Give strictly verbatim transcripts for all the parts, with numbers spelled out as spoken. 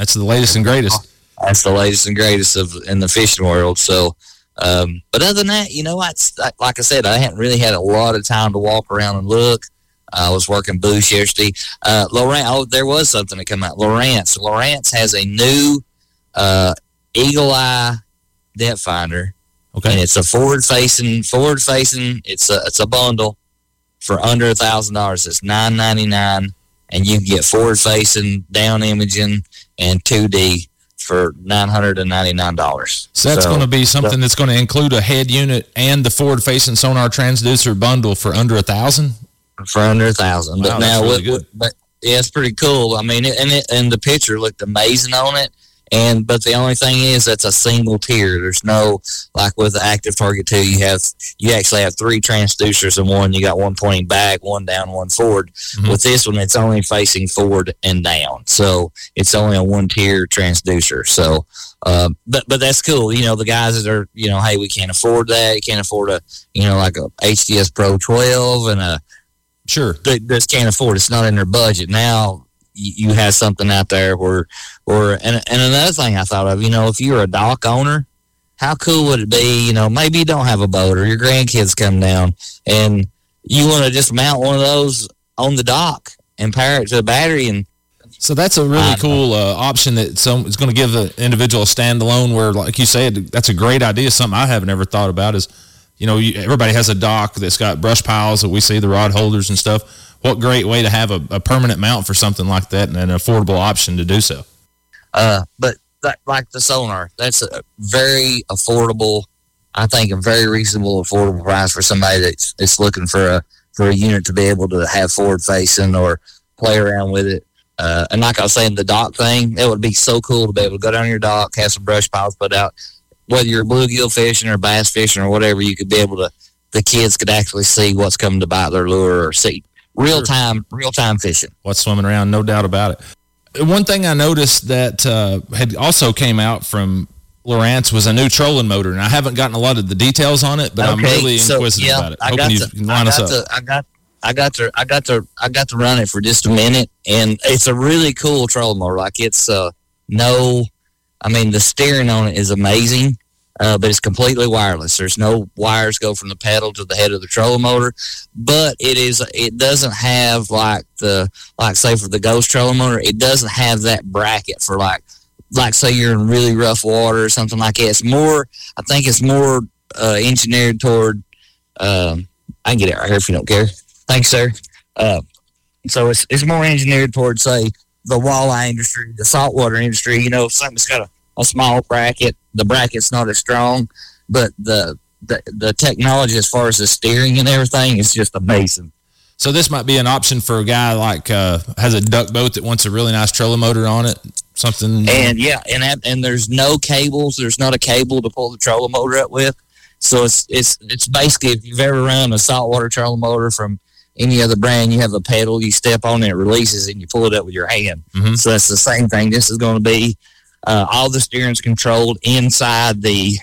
That's the latest and greatest. That's the latest and greatest of in the fishing world. So, um, but other than that, you know, I, like I said, I hadn't really had a lot of time to walk around and look. I was working booths yesterday. Uh, Lowrance, oh, there was something that come out. Lowrance. Lowrance has a new uh, Eagle Eye depth finder. Okay. And it's a forward-facing, forward-facing, it's a, it's a bundle for under one thousand dollars. It's nine ninety-nine, and you can get forward-facing, down imaging, and two D for nine hundred ninety-nine dollars. So that's so, going to be something so, that's going to include a head unit and the forward-facing sonar transducer bundle for under a thousand? For under a thousand. Wow, but now, really what, good. but yeah, it's pretty cool. I mean, it, and it, and the picture looked amazing on it. And but the only thing is, that's a single tier. There's no, like with the Active Target two, you have you actually have three transducers in one. You got one pointing back, one down, one forward. Mm-hmm. With this one, it's only facing forward and down, so it's only a one tier transducer. So, uh, but but that's cool. You know, the guys that are, you know, hey, we can't afford that. You can't afford a, you know, like a H D S Pro twelve and a sure they just can't afford. It's not in their budget now. You have something out there where, or and and another thing I thought of, you know, if you're a dock owner, how cool would it be? You know, maybe you don't have a boat or your grandkids come down, and you want to just mount one of those on the dock and pair it to a battery. And so that's a really cool uh, option that some is going to give the individual a standalone. Where, like you said, that's a great idea. Something I haven't ever thought about is, you know, you, everybody has a dock that's got brush piles that we see, the rod holders and stuff. What great way to have a, a permanent mount for something like that and an affordable option to do so. Uh, but that, like the sonar, that's a very affordable, I think a very reasonable, affordable price for somebody that's, that's looking for a for a unit to be able to have forward facing or play around with it. Uh, and like I was saying, the dock thing, it would be so cool to be able to go down your dock, have some brush piles put out. Whether you're bluegill fishing or bass fishing or whatever, you could be able to, the kids could actually see what's coming to bite their lure or see. Real time, real time fishing. What's swimming around, no doubt about it. One thing I noticed that uh, had also came out from Lowrance was a new trolling motor, and I haven't gotten a lot of the details on it, but okay, I'm really so, inquisitive yeah, about it. I Hoping got you to, can line I us got up. To, I got, I got to, I got to, I got to run it for just a minute, and it's a really cool trolling motor. Like it's uh, no, I mean the steering on it is amazing. Uh, but it's completely wireless. There's no wires go from the pedal to the head of the trolling motor, but it is. It doesn't have like the like say for the Ghost trolling motor. It doesn't have that bracket for like like say you're in really rough water or something like that. It's more. I think it's more uh, engineered toward. Um, I can get it right here if you don't care. Thanks, sir. Uh, so it's it's more engineered toward say the walleye industry, the saltwater industry. You know, something's got a a small bracket. The bracket's not as strong, but the, the the technology as far as the steering and everything is just amazing. So this might be an option for a guy like uh, has a duck boat that wants a really nice trolling motor on it, something. And yeah, and and there's no cables. There's not a cable to pull the trolling motor up with. So it's it's it's basically if you've ever run a saltwater trolling motor from any other brand, you have a pedal, you step on it, it releases, and you pull it up with your hand. Mm-hmm. So that's the same thing. This is going to be. Uh, all the steering's controlled inside the,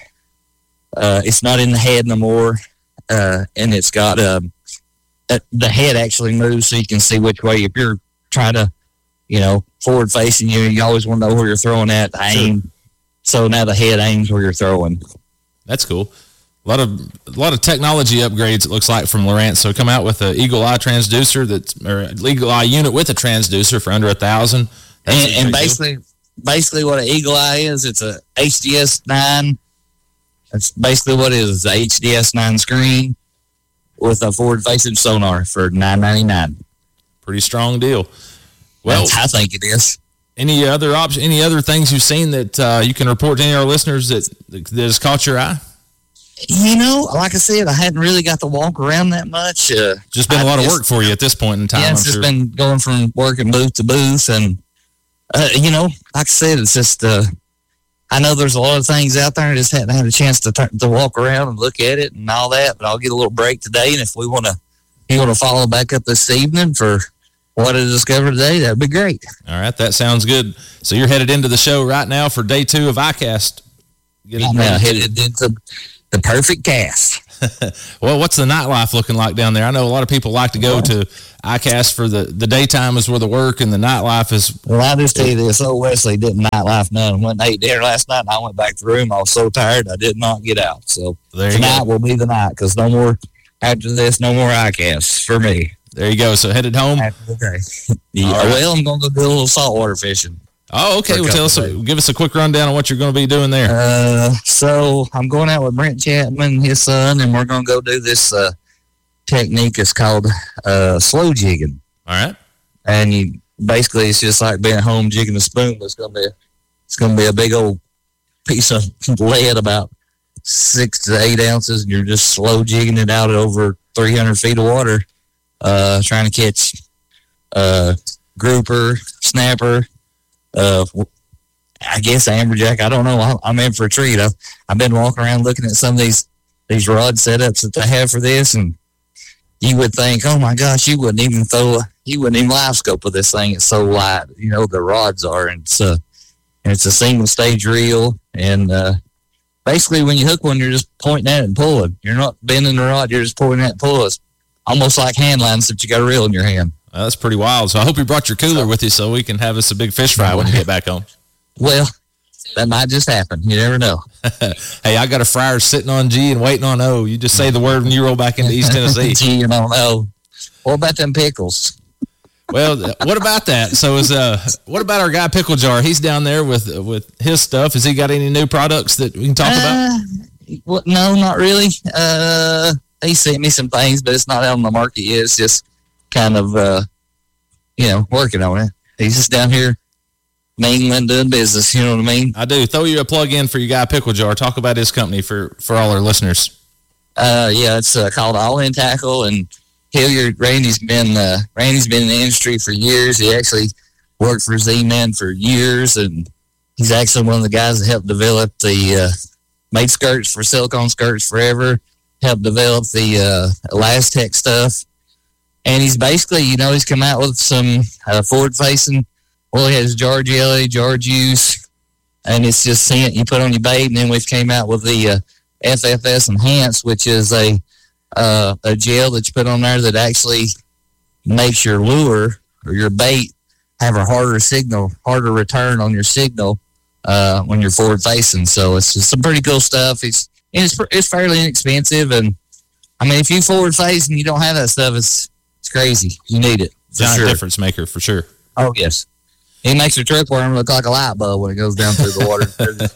uh, it's not in the head no more, uh, and it's got, uh, uh, the head actually moves so you can see which way, if you're trying to, you know, forward facing you, you always want to know where you're throwing at, aim. Sure. So now the head aims where you're throwing. That's cool. A lot of a lot of technology upgrades, it looks like, from Lowrance. So come out with an Eagle Eye transducer, that's, or Eagle Eye unit with a transducer for under a thousand. And, and basically... Cool. Basically, what an Eagle Eye is, it's a H D S nine. That's basically what it is. It's a H D S nine screen with a forward-facing sonar for nine ninety-nine. Pretty strong deal. Well, That's, I think it is. Any other option? Any other things you've seen that uh, you can report to any of our listeners that that has caught your eye? You know, like I said, I hadn't really got to walk around that much. Uh, just been a lot of work for you at this point in time. Yeah, it's I'm just sure. been going from working booth to booth, and uh, you know, like I said, it's just. Uh, I know there's a lot of things out there. I just hadn't had a chance to t- to walk around and look at it and all that. But I'll get a little break today, and if we want to, you want to follow back up this evening for what I discovered today, that'd be great. All right, that sounds good. So you're headed into the show right now for day two of iCast. I'm now headed into the perfect cast. Well, what's the nightlife looking like down there? I know a lot of people like to go to iCast for the, the daytime is where the work and the nightlife is. Well, I just tell you this, old Wesley didn't nightlife none. Went and ate dinner last night, and I went back to the room. I was so tired, I did not get out. So there tonight go. will be the night, because no more, after this, no more iCasts for me. There you go. So headed home? After the day. Yeah, right. Well, I'm going to go do a little saltwater fishing. Oh, okay. Well, tell us, give us a quick rundown on what you're going to be doing there. Uh, so I'm going out with Brent Chapman, his son, and we're going to go do this uh, technique. It's called uh, slow jigging. All right. And you basically, it's just like being home jigging a spoon, but it's going to be, it's going to be a big old piece of lead, about six to eight ounces, and you're just slow jigging it out at over three hundred feet of water, uh, trying to catch uh, grouper, snapper. Uh, I guess amberjack. I don't know. I'm in for a treat. I've, I've been walking around looking at some of these these rod setups that they have for this, and you would think, oh my gosh, you wouldn't even throw, a, you wouldn't even live scope with this thing. It's so light. You know, the rods are, and it's a, and it's a single stage reel, and uh, basically when you hook one, you're just pointing at it and pulling. You're not bending the rod. You're just pointing at it and pulling. It's almost like hand lines, except you got a reel in your hand. Well, that's pretty wild. So I hope you brought your cooler with you so we can have us a big fish fry when you get back home. Well, that might just happen. You never know. Hey, I got a fryer sitting on G and waiting on O. You just say the word when you roll back into East Tennessee. G and on O. What about them pickles? Well, what about that? So is uh, what about our guy Pickle Jar? He's down there with with his stuff. Has he got any new products that we can talk uh, about? Well, no, not really. Uh, he sent me some things, but it's not out on the market yet. It's just kind of, uh, you know, working on it. He's just down here mingling, doing business, you know what I mean? I do. Throw you a plug in for your guy Pickle Jar. Talk about his company for, for all our listeners. Uh, yeah, it's uh, called All In Tackle, and Hilliard, Randy's been, uh, Randy's been in the industry for years. He actually worked for Z-Man for years, and he's actually one of the guys that helped develop the, uh, made skirts for Silicone Skirts Forever, helped develop the, uh, Elastec stuff. And he's basically, you know, he's come out with some uh, forward-facing, well, he has jar jelly, jar juice, and it's just scent you put on your bait. And then we've came out with the uh, F F S Enhance, which is a uh, a gel that you put on there that actually makes your lure or your bait have a harder signal, harder return on your signal uh, when you're forward-facing. So it's just some pretty cool stuff. It's and it's, it's fairly inexpensive. And, I mean, if you forward-face and you don't have that stuff, it's It's crazy. You need it. Giant sure. difference maker, for sure. Oh, yes. It makes your truck worm look like a light bulb when it goes down through the water.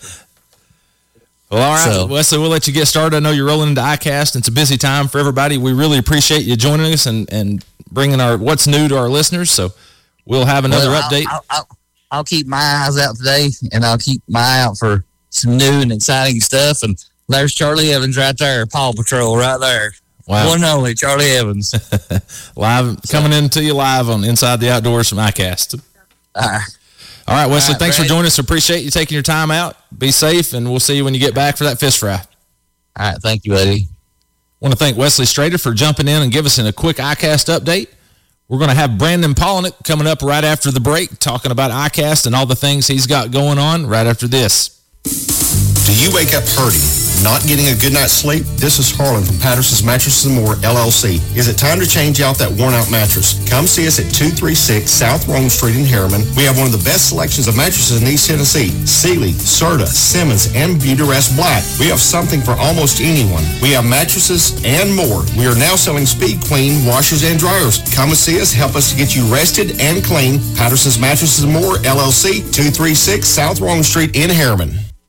Well, all right, so, Wesley, we'll let you get started. I know you're rolling into iCast. It's a busy time for everybody. We really appreciate you joining us and, and bringing our what's new to our listeners. So we'll have another well, update. I'll, I'll, I'll keep my eyes out today, and I'll keep my eye out for some new and exciting stuff. And there's Charlie Evans right there, Paw Patrol right there. Wow. One and only, Charlie Evans. Live, coming into you live on Inside the Outdoors from iCast. Uh, All right, Wesley, all right, thanks Brad. for joining us. Appreciate you taking your time out. Be safe, and we'll see you when you get back for that fish fry. All right, thank you, Eddie. I want to thank Wesley Strader for jumping in and give us a quick iCast update. We're going to have Brandon Polnick coming up right after the break, talking about iCast and all the things he's got going on right after this. Do you wake up hurting, not getting a good night's sleep? This is Harlan from Patterson's Mattresses and More, L L C. Is it time to change out that worn-out mattress? Come see us at two thirty-six South Rome Street in Harriman. We have one of the best selections of mattresses in East Tennessee. Sealy, Serta, Simmons, and Beautyrest Black. We have something for almost anyone. We have mattresses and more. We are now selling Speed Queen washers and dryers. Come and see us. Help us to get you rested and clean. Patterson's Mattresses and More, L L C, two thirty-six South Rome Street in Harriman.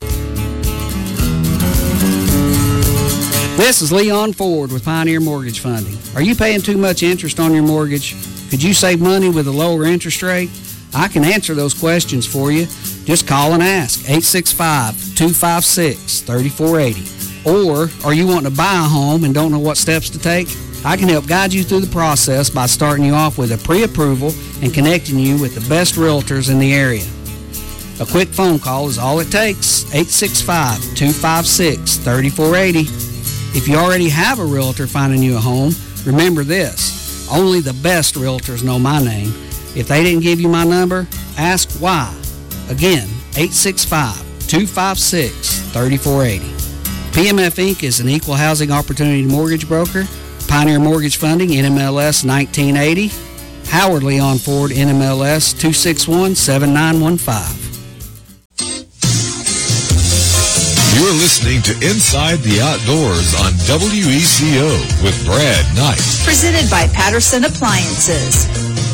This is Leon Ford with Pioneer Mortgage Funding. Are you paying too much interest on your mortgage? Could you save money with a lower interest rate? I can answer those questions for you. Just call and ask, eight six five, two five six, three four eight zero. Or are you wanting to buy a home and don't know what steps to take? I can help guide you through the process by starting you off with a pre-approval and connecting you with the best realtors in the area. A quick phone call is all it takes, eight six five, two five six, three four eight zero. If you already have a realtor finding you a home, remember this, only the best realtors know my name. If they didn't give you my number, ask why. Again, eight six five, two five six, three four eight zero. P M F Incorporated is an equal housing opportunity mortgage broker. Pioneer Mortgage Funding, N M L S nineteen eighty. Howard Leon Ford, N M L S two six one, seven nine one five. You're listening to Inside the Outdoors on W E C O with Brad Knight. Presented by Patterson Appliances.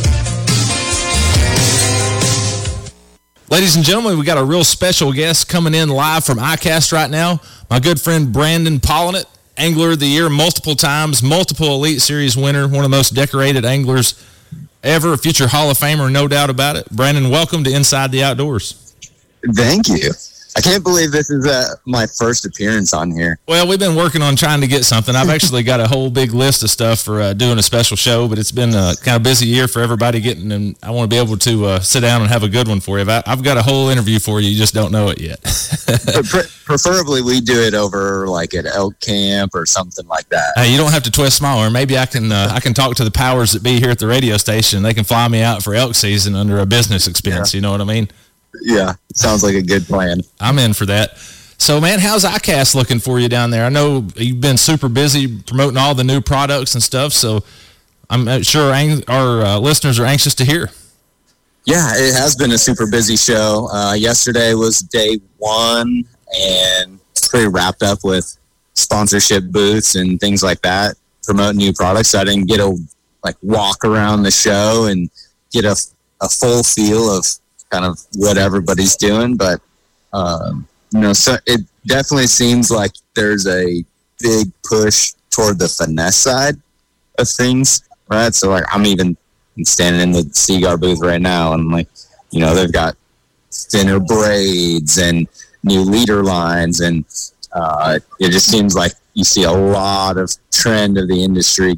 Ladies and gentlemen, we got a real special guest coming in live from ICAST right now. My good friend Brandon Pollinet, Angler of the Year multiple times, multiple Elite Series winner, one of the most decorated anglers ever, a future Hall of Famer, no doubt about it. Brandon, welcome to Inside the Outdoors. Thank you. I can't believe this is uh, my first appearance on here. Well, we've been working on trying to get something. I've actually got a whole big list of stuff for uh, doing a special show, but it's been a kind of busy year for everybody getting, and I want to be able to uh, sit down and have a good one for you. I've got a whole interview for you. You just don't know it yet. Pre- preferably we do it over like at elk camp or something like that. Hey, you don't have to twist smaller. Maybe I can uh, I can talk to the powers that be here at the radio station. They can fly me out for elk season under a business expense. Yeah. You know what I mean? Yeah, sounds like a good plan. I'm in for that. So, man, how's ICAST looking for you down there? I know you've been super busy promoting all the new products and stuff, so I'm sure our uh, listeners are anxious to hear. Yeah, it has been a super busy show. Uh, yesterday was day one, and it's pretty wrapped up with sponsorship booths and things like that, promoting new products. So I didn't get to like walk around the show and get a, a full feel of kind of what everybody's doing, but um, you know, so it definitely seems like there's a big push toward the finesse side of things, right? So like I'm even standing in the Seaguar booth right now, and like, you know, they've got thinner braids and new leader lines, and uh, it just seems like you see a lot of trend of the industry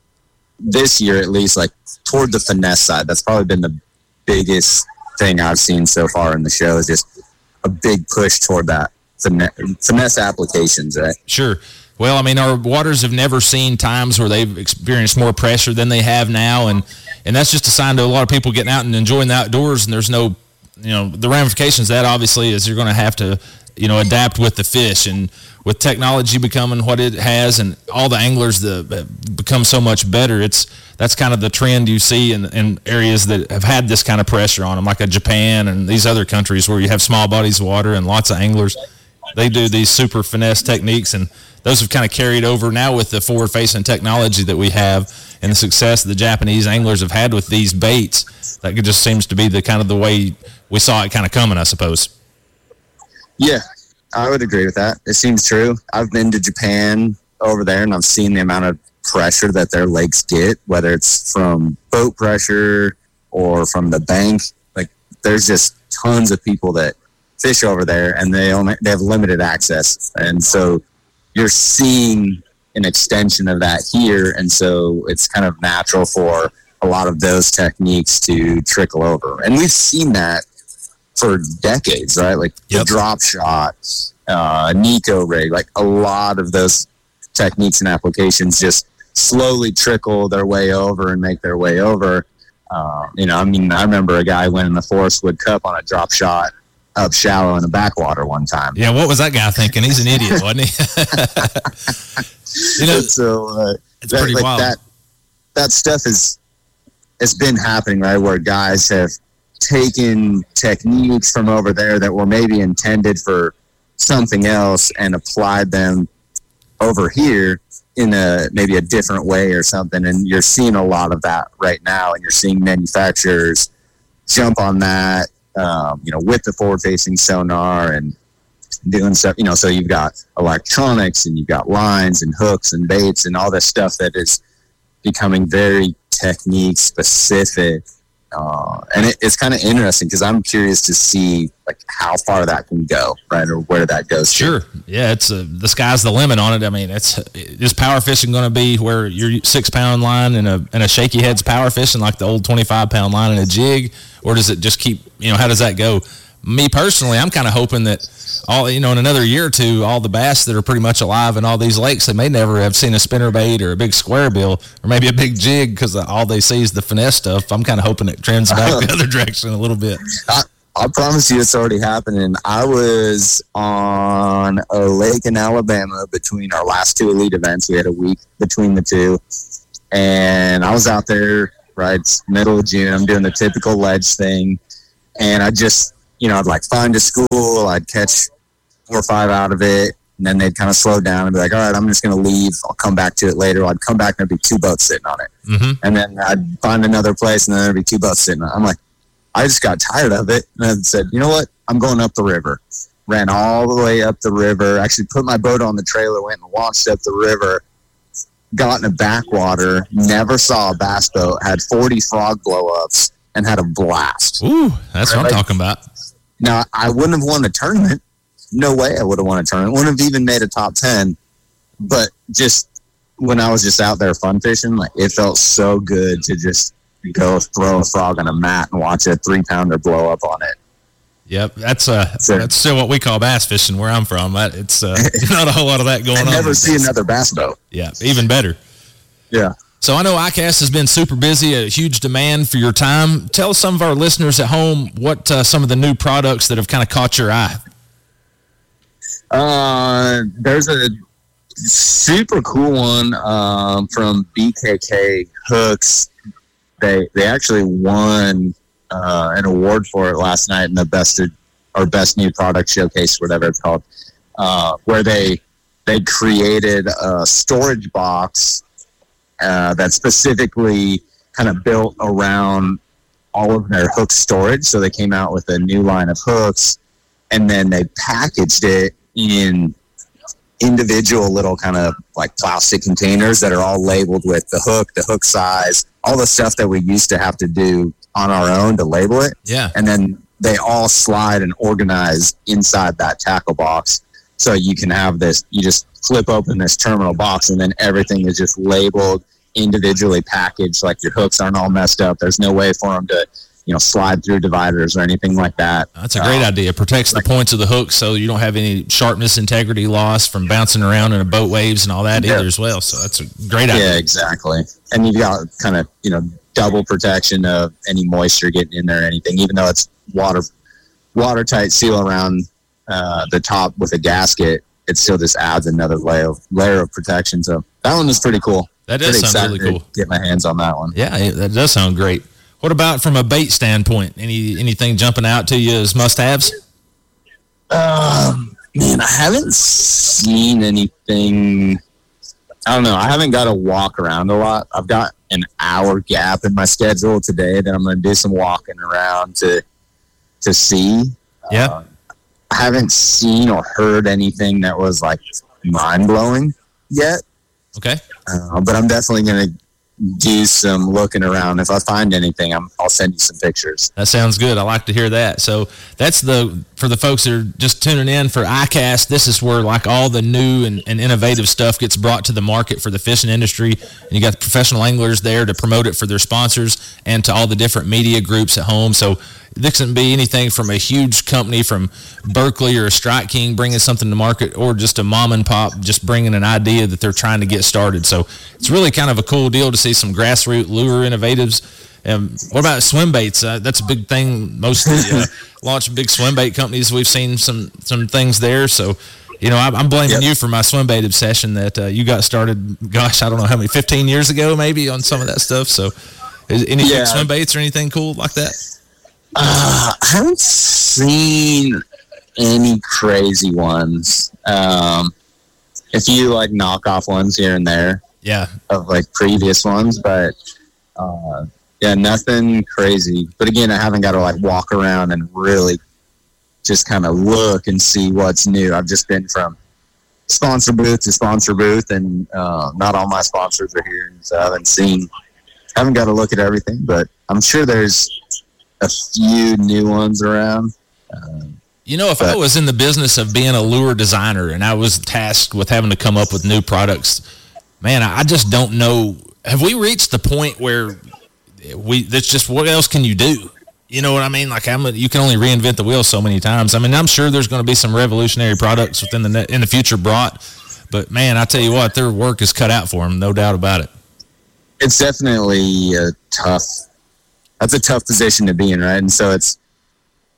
this year, at least, like toward the finesse side. That's probably been the biggest thing I've seen so far in the show, is just a big push toward that finesse applications, right? Sure. Well, I mean, our waters have never seen times where they've experienced more pressure than they have now, and and that's just a sign to a lot of people getting out and enjoying the outdoors, and there's no, you know, the ramifications of that obviously is you're going to have to, you know, adapt with the fish, and with technology becoming what it has and all the anglers that become so much better, it's that's kind of the trend you see in, in areas that have had this kind of pressure on them, like a Japan and these other countries where you have small bodies of water and lots of anglers. They do these super finesse techniques, and those have kind of carried over now with the forward-facing technology that we have and the success the Japanese anglers have had with these baits. That just seems to be the kind of the way we saw it kind of coming, I suppose. Yeah, I would agree with that. It seems true. I've been to Japan over there, and I've seen the amount of pressure that their lakes get, whether it's from boat pressure or from the bank. Like, there's just tons of people that fish over there, and they only they have limited access, and so you're seeing an extension of that here, and so it's kind of natural for a lot of those techniques to trickle over, and we've seen that for decades, right? Like yep. the drop shot, uh, Nico rig, like a lot of those techniques and applications just slowly trickle their way over and make their way over. Uh, you know, I mean, I remember a guy winning the Forest Wood Cup on a drop shot up shallow in a backwater one time. Yeah, what was that guy thinking? He's an idiot, wasn't he? You know, so uh, it's that, pretty like wild. That, that stuff is, it's been happening, right, where guys have taken techniques from over there that were maybe intended for something else and applied them over here in a maybe a different way or something, and you're seeing a lot of that right now, and you're seeing manufacturers jump on that, um, you know, with the forward-facing sonar and doing stuff, you know, so you've got electronics and you've got lines and hooks and baits and all this stuff that is becoming very technique specific. Uh, and it, it's kind of interesting because I'm curious to see like how far that can go, right, or where that goes. Sure, to. yeah, it's uh, the sky's the limit on it. I mean, it's is power fishing going to be where your six pound line and a and a shaky head's power fishing like the old twenty-five pound line and a jig, or does it just keep, you know, how does that go? Me personally, I'm kind of hoping that all, you know, in another year or two, all the bass that are pretty much alive in all these lakes, they may never have seen a spinnerbait or a big square bill or maybe a big jig because all they see is the finesse stuff. I'm kind of hoping it trends back the other direction a little bit. I, I promise you it's already happening. I was on a lake in Alabama between our last two elite events. We had a week between the two. And I was out there, right, it's middle of June. I'm doing the typical ledge thing. And I just, you know, I'd like find a school. I'd catch four or five out of it. And then they'd kind of slow down and be like, all right, I'm just going to leave. I'll come back to it later. I'd come back and there'd be two boats sitting on it. Mm-hmm. And then I'd find another place and then there'd be two boats sitting on it. I'm like, I just got tired of it. And I said, you know what? I'm going up the river. Ran all the way up the river. Actually put my boat on the trailer, went and launched up the river. Got in a backwater. Never saw a bass boat. Had forty frog blow-ups and had a blast. Ooh, that's what I'm talking about. Now, I wouldn't have won a tournament. No way I would have won a tournament. Wouldn't have even made a top ten. But just when I was just out there fun fishing, like it felt so good to just go throw a frog on a mat and watch a three pounder blow up on it. Yep, that's uh, so, that's still what we call bass fishing where I'm from. It's uh, not a whole lot of that going on. I never see another bass boat. Yeah, even better. Yeah. So I know iCast has been super busy, a huge demand for your time. Tell some of our listeners at home what uh, some of the new products that have kind of caught your eye. Uh, there's a super cool one um, from B K K Hooks. They they actually won uh, an award for it last night in the best of, or best new product showcase, whatever it's called, uh, where they they created a storage box uh, that specifically kind of built around all of their hook storage. So they came out with a new line of hooks, and then they packaged it in individual little kind of like plastic containers that are all labeled with the hook, the hook size, all the stuff that we used to have to do on our own to label it. Yeah. And then they all slide and organize inside that tackle box. So you can have this, you just flip open this terminal box and then everything is just labeled, individually packaged, like your hooks aren't all messed up. There's no way for them to, you know, slide through dividers or anything like that. That's a great um, idea. It protects like, the points of the hook so you don't have any sharpness, integrity loss from bouncing around in a boat waves and all that yeah. either as well. So that's a great idea. Yeah, exactly. And you've got kind of, you know, double protection of any moisture getting in there or anything, even though it's water watertight seal around uh, the top with a gasket. It still just adds another layer of, layer of protection. So that one is pretty cool. That does pretty sound really cool. Get my hands on that one. Yeah, that does sound great. What about from a bait standpoint? Any anything jumping out to you as must-haves? Um, man, I haven't seen anything. I don't know. I haven't got to walk around a lot. I've got an hour gap in my schedule today that I'm going to do some walking around to to see. Yeah. Uh, I haven't seen or heard anything that was like mind-blowing yet. Okay. Uh, but I'm definitely going to do some looking around. If I find anything, I'm, I'll send you some pictures. That sounds good. I like to hear that. So that's the, for the folks that are just tuning in for iCast, this is where like all the new and, and innovative stuff gets brought to the market for the fishing industry. And you got the professional anglers there to promote it for their sponsors and to all the different media groups at home. So this can be anything from a huge company from Berkeley or a Strike King bringing something to market, or just a mom and pop just bringing an idea that they're trying to get started. So it's really kind of a cool deal to see some grassroots lure innovatives. Um, what about swim baits? Uh, that's a big thing. Most of the uh, launch big swim bait companies, we've seen some some things there. So, you know, I'm, I'm blaming yep. you for my swim bait obsession that uh, you got started, gosh, I don't know how many, fifteen years ago maybe on some of that stuff. So is any yeah. swim baits or anything cool like that? Uh, I haven't seen any crazy ones. Um, if you like knock off ones here and there, yeah, of like previous ones, but uh, yeah, nothing crazy. But again, I haven't got to like walk around and really just kind of look and see what's new. I've just been from sponsor booth to sponsor booth, and uh, not all my sponsors are here, so I haven't seen, haven't got to look at everything. But I'm sure there's a few new ones around. Um, you know, if but, I was in the business of being a lure designer and I was tasked with having to come up with new products, man, I just don't know. Have we reached the point where we, that's just, what else can you do? You know what I mean? Like, I'm, you can only reinvent the wheel so many times. I mean, I'm sure there's going to be some revolutionary products within the, in the future brought, but man, I tell you what, their work is cut out for them. No doubt about it. It's definitely a tough, that's a tough position to be in, right? And so it's,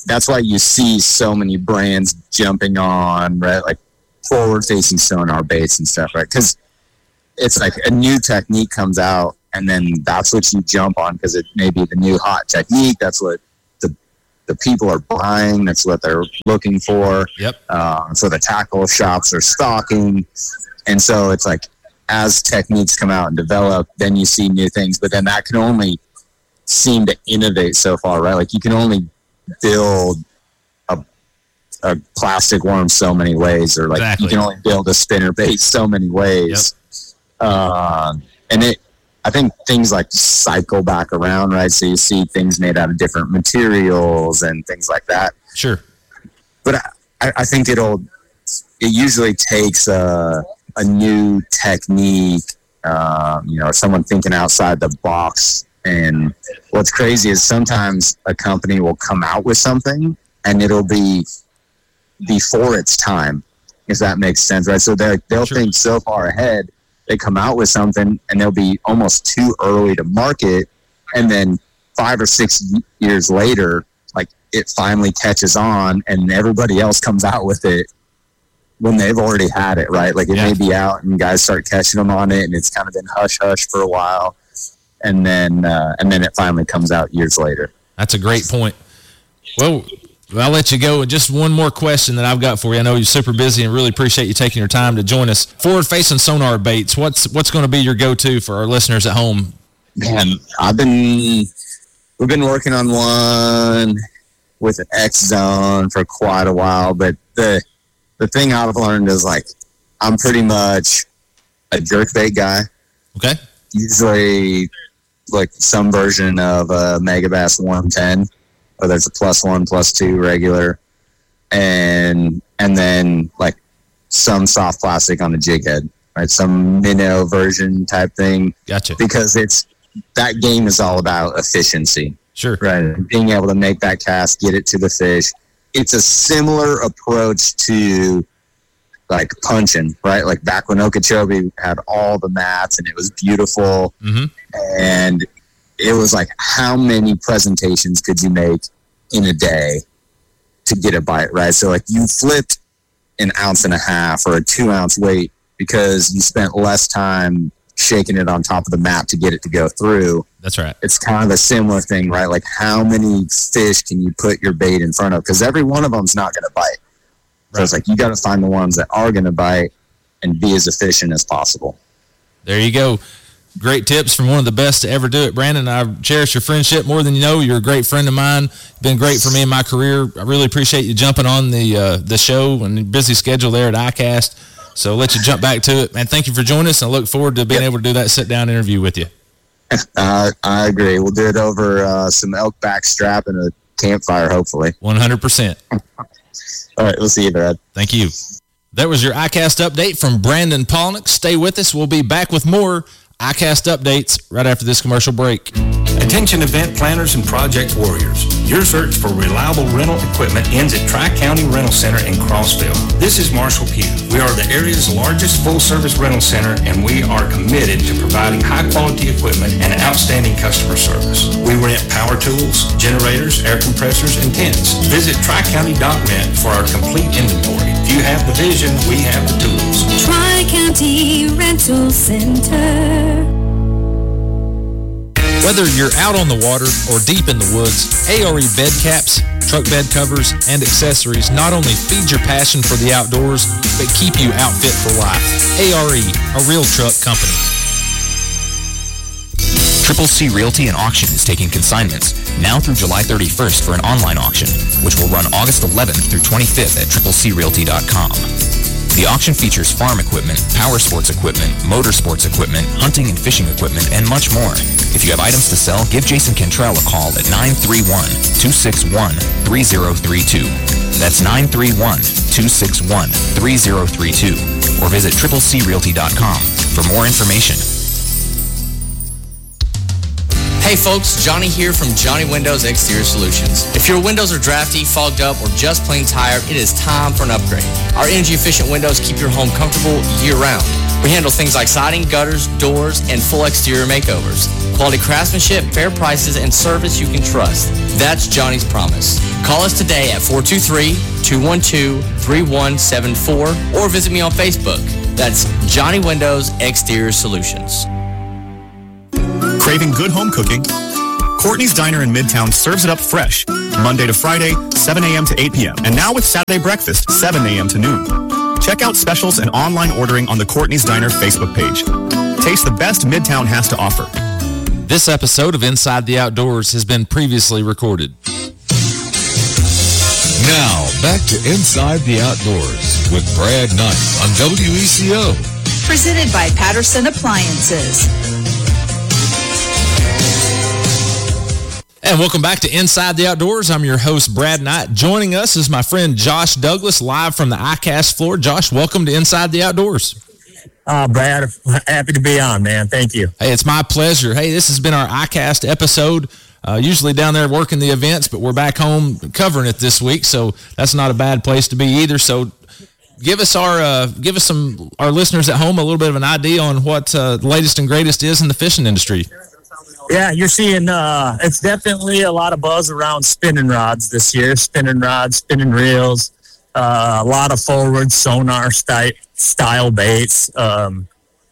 that's why you see so many brands jumping on, right? Like forward-facing sonar baits and stuff, right? Because it's like a new technique comes out, and then that's what you jump on because it may be the new hot technique. That's what the the people are buying. That's what they're looking for. Yep. Uh, so the tackle shops are stocking, and so it's like as techniques come out and develop, then you see new things. But then that can only seem to innovate so far, right? Like you can only build a a plastic worm so many ways, or like exactly. you can only build a spinner bait so many ways. Yep. Uh, and it, I think things like cycle back around, right? So you see things made out of different materials and things like that. Sure. But I, I think it'll, it usually takes a, a new technique, uh, you know, someone thinking outside the box. And what's crazy is sometimes a company will come out with something and it'll be before its time, if that makes sense, right? So they'll they'll sure. think so far ahead. They come out with something and they'll be almost too early to market. And then five or six years later, like it finally catches on and everybody else comes out with it when they've already had it, right? Like it yeah. may be out and guys start catching them on it and it's kind of been hush hush for a while. And then, uh, and then it finally comes out years later. That's a great point. Well, I'll let you go. Just one more question that I've got for you. I know you're super busy and really appreciate you taking your time to join us. Forward-facing sonar baits, what's what's going to be your go-to for our listeners at home? Man, I've been, we've been working on one with an X-Zone for quite a while, but the the thing I've learned is, like, I'm pretty much a jerkbait guy. Okay. Usually, like, some version of a Megabass one ten. Whether it's a plus one, plus two regular, and and then like some soft plastic on the jig head, right? Some minnow version type thing. Gotcha. Because it's that game is all about efficiency. Sure. Right. Being able to make that cast, get it to the fish. It's a similar approach to like punching, right? Like back when Okeechobee had all the mats and it was beautiful, mm-hmm. and it was like, how many presentations could you make in a day to get a bite, right? So like you flipped an ounce and a half or a two ounce weight because you spent less time shaking it on top of the mat to get it to go through. That's right. It's kind of a similar thing, right? Like how many fish can you put your bait in front of? Because every one of them's not going to bite. So right. It's like you got to find the ones that are going to bite and be as efficient as possible. There you go. Great tips from one of the best to ever do it, Brandon. I cherish your friendship more than you know. You're a great friend of mine. Been great for me in my career. I really appreciate you jumping on the uh, the show and the busy schedule there at iCast. So I'll let you jump back to it. Man, thank you for joining us. I look forward to being yep. able to do that sit-down interview with you. Uh, I agree. We'll do it over uh, some elk back strap and a campfire, hopefully. one hundred percent. All right, we'll see you, Brad. Thank you. That was your iCast update from Brandon Palaniuk. Stay with us. We'll be back with more iCast updates right after this commercial break. Attention event planners and project warriors. Your search for reliable rental equipment ends at Tri-County Rental Center in Crossville. This is Marshall Pugh. We are the area's largest full-service rental center, and we are committed to providing high-quality equipment and outstanding customer service. We rent power tools, generators, air compressors, and tents. Visit tri county dot rent for our complete inventory. If you have the vision, we have the tools. Tri-County Rental Center. Whether you're out on the water or deep in the woods, A R E bed caps, truck bed covers, and accessories not only feed your passion for the outdoors, but keep you outfit for life. A R E, a real truck company. Triple C Realty and Auction is taking consignments now through July thirty-first for an online auction, which will run August eleventh through twenty-fifth at triple c realty dot com. The auction features farm equipment, power sports equipment, motorsports equipment, hunting and fishing equipment, and much more. If you have items to sell, give Jason Cantrell a call at nine three one, two six one, three zero three two. That's nine three one, two six one, three zero three two. Or visit triple c realty dot com for more information. Hey folks, Johnny here from Johnny Windows Exterior Solutions. If your windows are drafty, fogged up, or just plain tired, it is time for an upgrade. Our energy-efficient windows keep your home comfortable year-round. We handle things like siding, gutters, doors, and full exterior makeovers. Quality craftsmanship, fair prices, and service you can trust. That's Johnny's promise. Call us today at four two three, two one two, three one seven four or visit me on Facebook. That's Johnny Windows Exterior Solutions. Craving good home cooking? Courtney's Diner in Midtown serves it up fresh, Monday to Friday, seven a.m. to eight p.m. And now with Saturday breakfast, seven a.m. to noon. Check out specials and online ordering on the Courtney's Diner Facebook page. Taste the best Midtown has to offer. This episode of Inside the Outdoors has been previously recorded. Now, back to Inside the Outdoors with Brad Knight on W E C O. Presented by Patterson Appliances. And welcome back to Inside the Outdoors. I'm your host, Brad Knight. Joining us is my friend Josh Douglas, live from the I CAST floor. Josh, welcome to Inside the Outdoors. Uh, Brad, happy to be on, man. Thank you. Hey, it's my pleasure. Hey, this has been our I CAST episode. Uh, usually down there working the events, but we're back home covering it this week, so that's not a bad place to be either. So give us our uh, give us some our listeners at home a little bit of an idea on what uh, the latest and greatest is in the fishing industry. Yeah, you're seeing uh, it's definitely a lot of buzz around spinning rods this year. Spinning rods, spinning reels, uh, a lot of forward sonar style style baits. Um,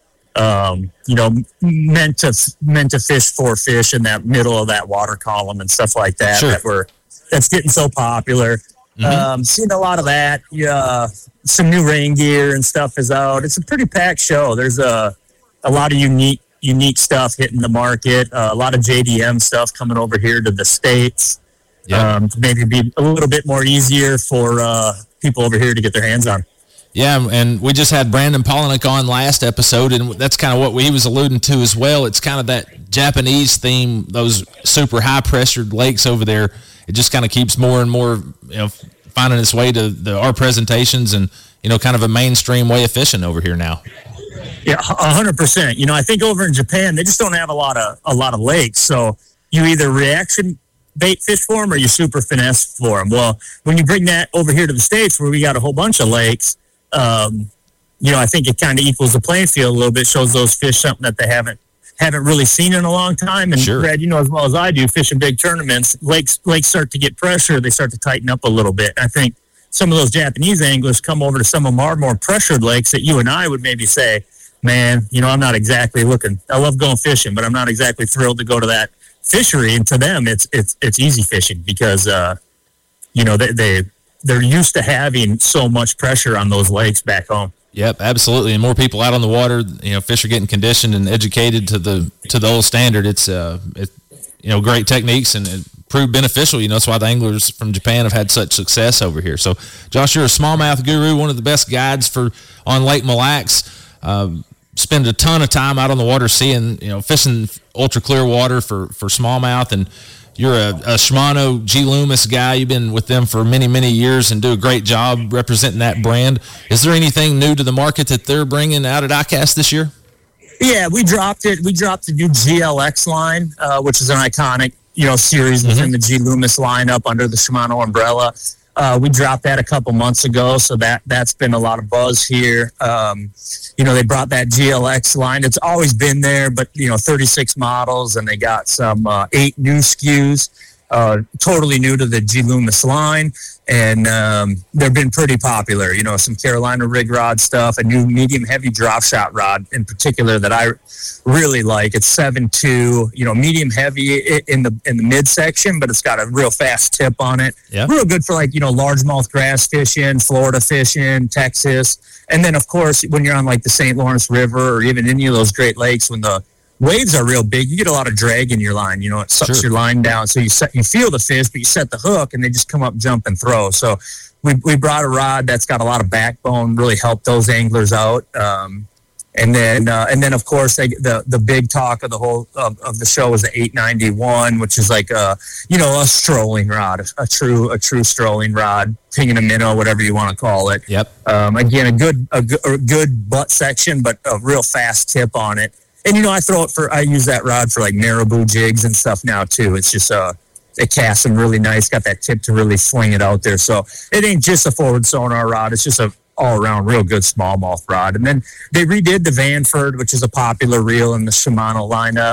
Um, you know, meant to meant to fish for fish in that middle of that water column and stuff like that. Sure. That were that's getting so popular. Mm-hmm. Um, seeing a lot of that. Yeah, some new rain gear and stuff is out. It's a pretty packed show. There's a a lot of unique unique stuff hitting the market. Uh, a lot of J D M stuff coming over here to the States. Yeah. Um, to maybe be a little bit more easier for uh, people over here to get their hands on. Yeah, and we just had Brandon Polinick on last episode, and that's kind of what he was alluding to as well. It's kind of that Japanese theme, those super high-pressured lakes over there. It just kind of keeps more and more, you know, finding its way to the, our presentations and, you know, kind of a mainstream way of fishing over here now. Yeah, one hundred percent. You know, I think over in Japan, they just don't have a lot of a lot of lakes, so you either reaction bait fish for them or you super finesse for them. Well, when you bring that over here to the States where we got a whole bunch of lakes, Um, you know, I think it kind of equals the playing field a little bit, shows those fish something that they haven't haven't really seen in a long time. And sure. Brad, you know as well as I do, fishing big tournaments, lakes lakes start to get pressure, they start to tighten up a little bit. I think some of those Japanese anglers come over to some of our more pressured lakes that you and I would maybe say, man, you know, I'm not exactly looking. I love going fishing, but I'm not exactly thrilled to go to that fishery. And to them, it's it's it's easy fishing because, uh, you know, they they. they're used to having so much pressure on those lakes back home. Yep, absolutely. And more people out on the water, you know, fish are getting conditioned and educated to the to the old standard. It's, uh, it, you know, great techniques and it proved beneficial. You know, that's why the anglers from Japan have had such success over here. So, Josh, you're a smallmouth guru, one of the best guides for on Lake Mille Lacs. Um, spend a ton of time out on the water seeing, you know, fishing ultra clear water for, for smallmouth, and you're a, a Shimano G. Loomis guy. You've been with them for many, many years and do a great job representing that brand. Is there anything new to the market that they're bringing out at I CAST this year? Yeah, we dropped it. We dropped the new G L X line, uh, which is an iconic, you know, series within mm-hmm. the G. Loomis lineup under the Shimano umbrella. Uh, we dropped that a couple months ago, so that, that's been a lot of buzz here. Um, you know, they brought that G L X line. It's always been there, but, you know, thirty-six models, and they got some uh, eight new S K Us, uh, totally new to the G. Loomis line, and um, they've been pretty popular. You know, some Carolina rig rod stuff, a new medium-heavy drop shot rod in particular that I really like. It's seven two, you know, medium-heavy in the in the midsection, but it's got a real fast tip on it. Yeah. Real good for, like, you know, largemouth grass fishing, Florida fishing, Texas. And then, of course, when you're on, like, the Saint Lawrence River or even any of those Great Lakes, when the waves are real big, you get a lot of drag in your line. You know, it sucks sure. your line down. So you set, you feel the fish, but you set the hook, and they just come up, jump, and throw. So we we brought a rod that's got a lot of backbone, really helped those anglers out. Um, and then, uh, and then of course, they, the the big talk of the whole of, of the show was the eight ninety-one, which is like a you know a strolling rod, a, a true a true strolling rod, pinging a minnow, whatever you want to call it. Yep. Um, again, a good a, a good butt section, but a real fast tip on it. And, you know, I throw it for, I use that rod for, like, marabou jigs and stuff now, too. It's just, uh, it casts them really nice, got that tip to really swing it out there. So it ain't just a forward sonar rod. It's just a all-around real good smallmouth rod. And then they redid the Vanford, which is a popular reel in the Shimano lineup.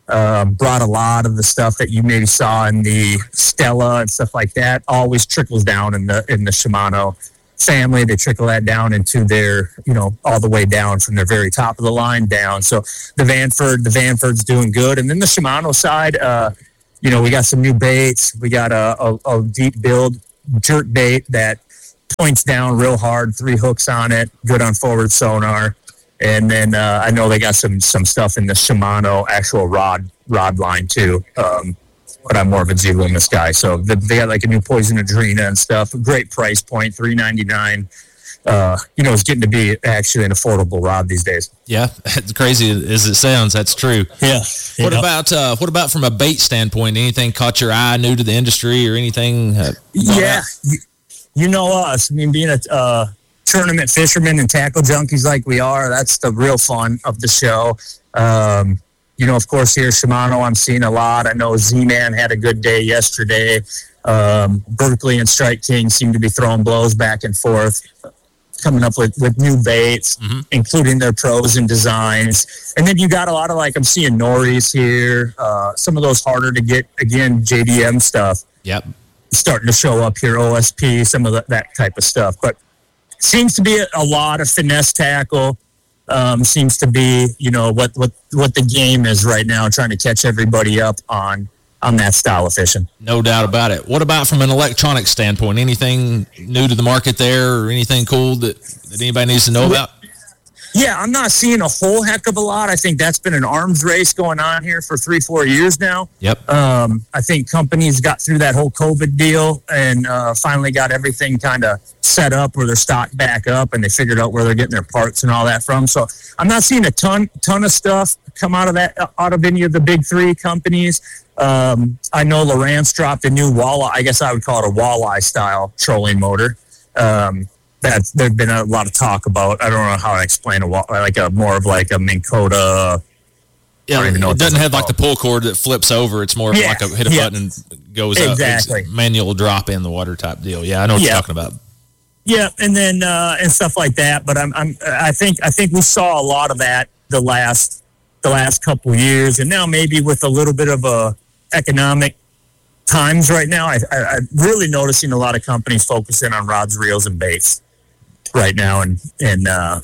Uh, brought a lot of the stuff that you maybe saw in the Stella and stuff like that. Always trickles down in the in the Shimano family. They trickle that down into their, you know, all the way down from their very top of the line down. So the Vanford, the Vanford's doing good. And then the Shimano side, uh, you know, we got some new baits. We got a, a, a deep build jerk bait that points down real hard, three hooks on it, good on forward sonar. And then uh, I know they got some some stuff in the Shimano actual rod rod line too. Um, but I'm more of a Z Loomis guy, so they, they got like a new Poison Adrena and stuff. Great price point, three ninety-nine. Uh, you know, it's getting to be actually an affordable rod these days. Yeah, as crazy as it sounds, that's true. Yeah. What yeah. about uh, what about from a bait standpoint? Anything caught your eye, new to the industry, or anything? Uh, yeah, you, you know us. I mean, being a uh, tournament fishermen and tackle junkies like we are, that's the real fun of the show. Um, you know, of course, here Shimano, I'm seeing a lot. I know Z-Man had a good day yesterday. Um, Berkeley and Strike King seem to be throwing blows back and forth, coming up with, with new baits, mm-hmm. including their pros and designs. And then you got a lot of, like, I'm seeing Norris here, uh, some of those harder to get, again, J D M stuff. Yep. Starting to show up here, O S P, some of the, that type of stuff. But seems to be a, a lot of finesse tackle. Um, seems to be, you know, what, what, what the game is right now, trying to catch everybody up on on that style of fishing. No doubt about it. What about from an electronic standpoint? Anything new to the market there, or anything cool that, that anybody needs to know about? Yeah, I'm not seeing a whole heck of a lot. I think that's been an arms race going on here for three, four years now. Yep. Um, I think companies got through that whole COVID deal and uh, finally got everything kind of set up where they're stocked back up, and they figured out where they're getting their parts and all that from. So I'm not seeing a ton, ton of stuff come out of that, out of any of the big three companies. Um, I know Lowrance dropped a new walleye, I guess I would call it a walleye style trolling motor. Um, That there's been a lot of talk about. I don't know how to explain a like a more of like a Minn Kota. Yeah, it doesn't have like the pull cord that flips over. It's more of yeah, like a hit a yeah. button and goes exactly. up. It's manual drop in the water type deal. Yeah, I know what yeah. you're talking about. Yeah, and then uh, and stuff like that. But I'm I'm I think I think we saw a lot of that the last the last couple of years, and now maybe with a little bit of a economic times right now, I, I, I'm really noticing a lot of companies focusing on rods, reels, and baits right now, and and uh,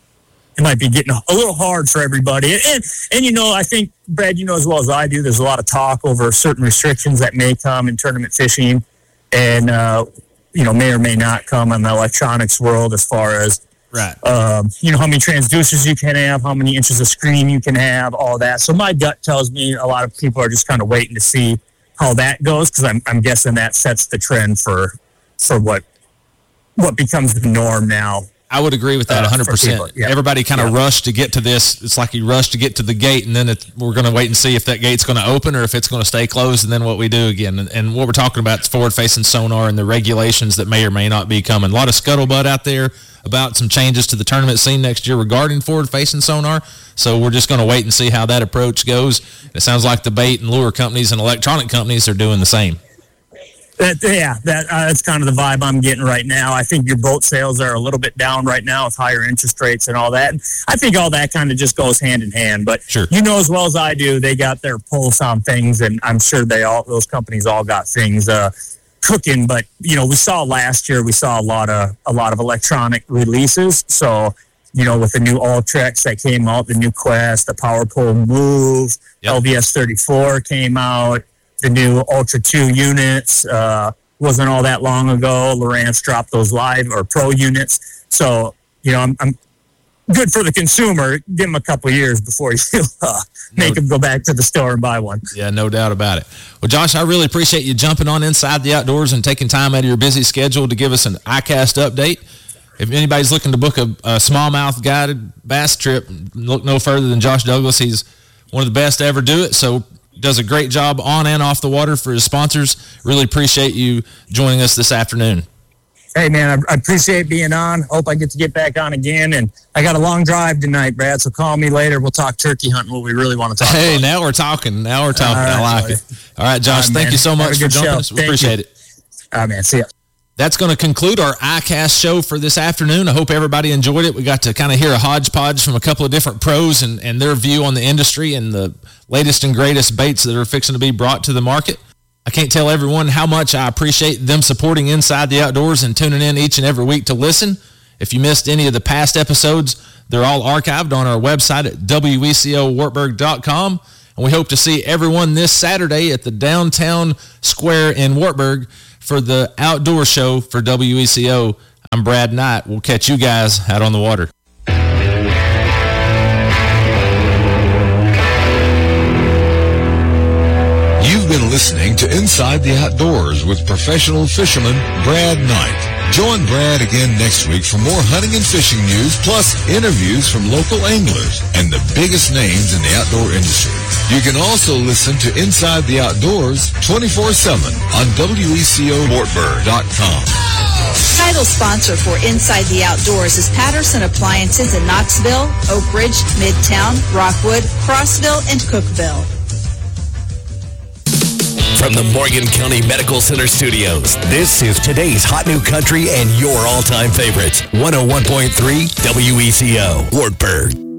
it might be getting a little hard for everybody. And, and and you know, I think Brad, you know as well as I do, there's a lot of talk over certain restrictions that may come in tournament fishing, and uh, you know may or may not come in the electronics world as far as right. Um, you know how many transducers you can have, how many inches of screen you can have, all that. So my gut tells me a lot of people are just kind of waiting to see how that goes, because I'm I'm guessing that sets the trend for for what. what becomes the norm now. I would agree with that one hundred percent. Uh, yeah. Everybody kind of yeah. rushed to get to this. It's like you rush to get to the gate, and then it, we're going to wait and see if that gate's going to open or if it's going to stay closed, and then what we do again. And, and what we're talking about is forward-facing sonar and the regulations that may or may not be coming. A lot of scuttlebutt out there about some changes to the tournament scene next year regarding forward-facing sonar. So we're just going to wait and see how that approach goes. It sounds like the bait and lure companies and electronic companies are doing the same. That, yeah, that, uh, that's kind of the vibe I'm getting right now. I think your boat sales are a little bit down right now with higher interest rates and all that. And I think all that kind of just goes hand in hand. But sure. You know as well as I do, they got their pulse on things, and I'm sure they all those companies all got things uh, cooking. But you know, we saw last year, we saw a lot of a lot of electronic releases. So you know, with the new Ultrex that came out, the new Quest, the PowerPole Move, yep. L V S thirty-four came out. The new Ultra two units uh, wasn't all that long ago. Lowrance dropped those live or pro units. So, you know, I'm, I'm good for the consumer. Give them a couple years before you uh, make no, them go back to the store and buy one. Yeah, no doubt about it. Well, Josh, I really appreciate you jumping on Inside the Outdoors and taking time out of your busy schedule to give us an iCast update. If anybody's looking to book a, a smallmouth guided bass trip, look no further than Josh Douglas. He's one of the best to ever do it. So, does a great job on and off the water for his sponsors. Really appreciate you joining us this afternoon. Hey, man, I, I appreciate being on. Hope I get to get back on again. And I got a long drive tonight, Brad, so call me later. We'll talk turkey hunting, what we really want to talk hey, about. Hey, now we're talking. Now we're talking. Right, I like buddy. it. All right, Josh, All right, thank man. you so much for jumping us. We thank appreciate you. it. All right, man. See ya. That's going to conclude our iCast show for this afternoon. I hope everybody enjoyed it. We got to kind of hear a hodgepodge from a couple of different pros and, and their view on the industry and the latest and greatest baits that are fixing to be brought to the market. I can't tell everyone how much I appreciate them supporting Inside the Outdoors and tuning in each and every week to listen. If you missed any of the past episodes, they're all archived on our website at W E C O Wartburg dot com. And we hope to see everyone this Saturday at the Downtown Square in Wartburg for the outdoor show for W E C O. I'm Brad Knight. We'll catch you guys out on the water. You've been listening to Inside the Outdoors with professional fisherman Brad Knight. Join Brad again next week for more hunting and fishing news, plus interviews from local anglers and the biggest names in the outdoor industry. You can also listen to Inside the Outdoors twenty-four seven on W E C O Wartburg dot com. Title sponsor for Inside the Outdoors is Patterson Appliances in Knoxville, Oak Ridge, Midtown, Rockwood, Crossville, and Cookville. From the Morgan County Medical Center Studios, this is today's Hot New Country and your all-time favorites. one oh one point three W E C O Wartburg.